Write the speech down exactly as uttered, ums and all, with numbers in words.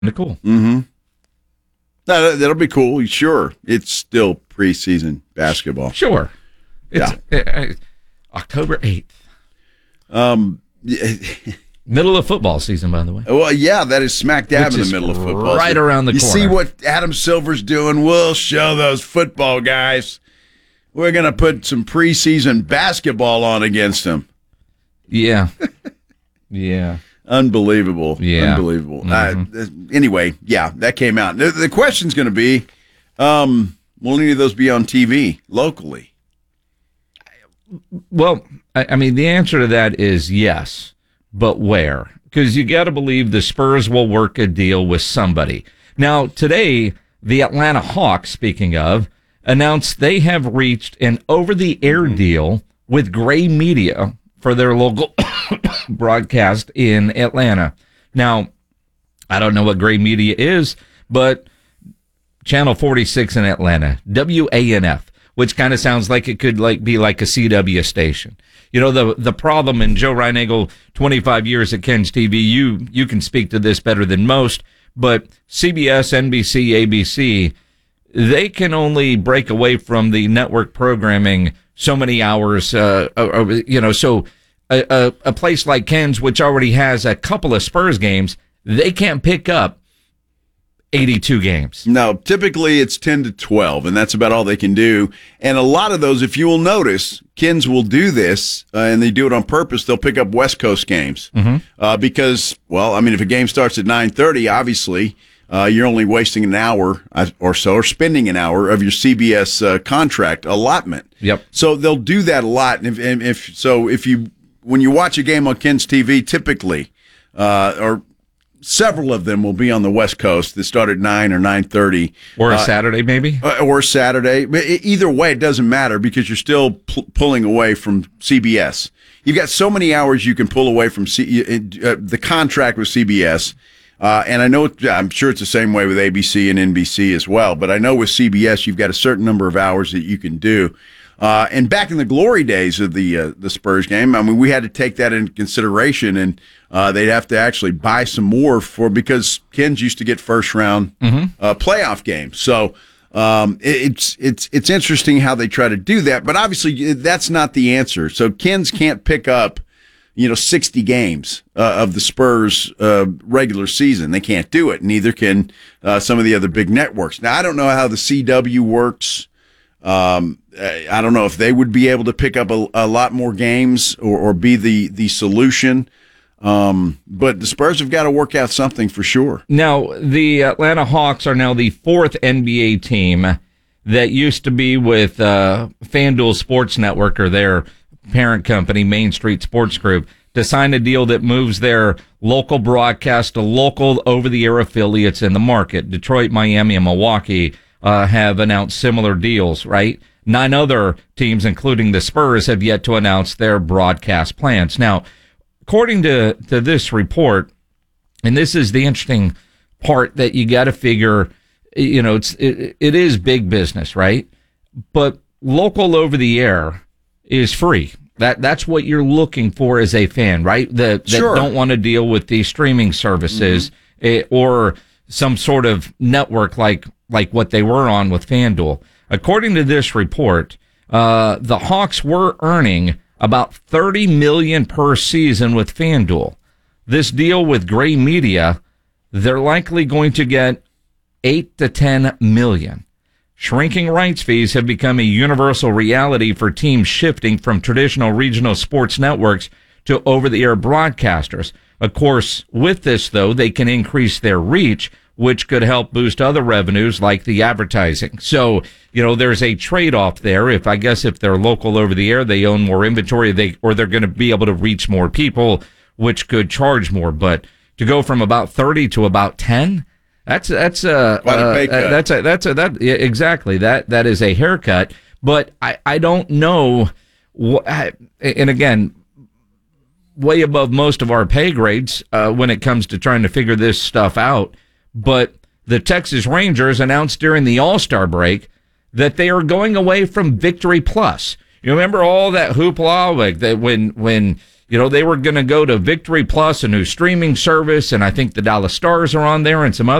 cool. Mm-hmm. No, that'll be cool. Sure. It's still preseason basketball. Sure. It's Yeah. uh, uh, October eighth. Um, Middle of football season, by the way. well, yeah, that is smack dab Which in the is middle of football. right So around the you corner. see what Adam Silver's doing? We'll show those football guys. We're going to put some preseason basketball on against them. Yeah. Yeah. Unbelievable. Yeah. Unbelievable. Mm-hmm. Uh, anyway, yeah, that came out. The, the question's going to be, um, will any of those be on T V locally? Well, I, I mean, the answer to that is yes, but where? Because you got to believe the Spurs will work a deal with somebody. Now, today, the Atlanta Hawks, speaking of, announced they have reached an over-the-air deal with Gray Media for their local broadcast in Atlanta. Now, I don't know what Gray Media is, but Channel forty-six in Atlanta, W A N F, which kind of sounds like it could like be like a C W station. You know, the the problem, and Joe Reinagle, twenty-five years at Ken's T V, you you can speak to this better than most, but C B S, N B C, A B C, they can only break away from the network programming so many hours, uh, uh, you know, so a, a, a place like Ken's, which already has a couple of Spurs games, they can't pick up eighty-two games. No, typically it's ten to twelve, and that's about all they can do. And a lot of those, if you will notice, Ken's will do this, uh, and they do it on purpose. They'll pick up West Coast games Mm-hmm. uh, because, well, I mean, if a game starts at nine thirty, obviously uh, you're only wasting an hour or so, or spending an hour of your C B S uh, contract allotment. Yep. So they'll do that a lot. And if, and if so, if you when you watch a game on Ken's T V, typically, uh, or several of them will be on the West Coast that start at nine or nine thirty, Or a uh, Saturday, maybe? or Saturday. But either way, it doesn't matter because you're still p- pulling away from C B S. You've got so many hours you can pull away from C- uh, the contract with C B S. Uh, and I know, it, I'm sure it's the same way with A B C and N B C as well. But I know with C B S, you've got a certain number of hours that you can do. Uh, and back in the glory days of the uh, the Spurs game, I mean, we had to take that into consideration, and uh, they'd have to actually buy some more for because Ken's used to get first round Mm-hmm. uh, playoff games. So um, it, it's it's it's interesting how they try to do that, but obviously that's not the answer. So Ken's can't pick up, you know, sixty games uh, of the Spurs uh, regular season. They can't do it. Neither can uh, some of the other big networks. Now I don't know how the C W works. Um, I don't know if they would be able to pick up a, a lot more games or, or be the, the solution. Um, but the Spurs have got to work out something for sure. Now, the Atlanta Hawks are now the fourth N B A team that used to be with uh, FanDuel Sports Network, or their parent company, Main Street Sports Group, to sign a deal that moves their local broadcast to local over-the-air affiliates in the market. Detroit, Miami, and Milwaukee uh, have announced similar deals, right? Nine other teams, including the Spurs, have yet to announce their broadcast plans. Now, according to, to this report, and this is the interesting part that you got to figure, you know, it's it, it is big business, right? But local over the air is free. That that's what you're looking for as a fan, right? That, that Sure. don't want to deal with these streaming services mm-hmm. eh, or some sort of network like like what they were on with FanDuel. According to this report, uh, the Hawks were earning about thirty million dollars per season with FanDuel. This deal with Gray Media, they're likely going to get eight to ten million dollars. Shrinking rights fees have become a universal reality for teams shifting from traditional regional sports networks to over-the-air broadcasters. Of course, with this, though, they can increase their reach, which could help boost other revenues like the advertising. So, you know, there's a trade-off there. If I guess if they're local over the air, they own more inventory, they or they're going to be able to reach more people, which could charge more. But to go from about thirty to about ten, that's that's a, Quite a pay cut. uh, that's a that's a that yeah, exactly that that is a haircut. But I I don't know, wh- and again, way above most of our pay grades uh, when it comes to trying to figure this stuff out. But the Texas Rangers announced during the All-Star break that they are going away from Victory Plus. You remember all that hoopla, like that when when You know, they were going to go to Victory Plus, a new streaming service, and I think the Dallas Stars are on there and some other.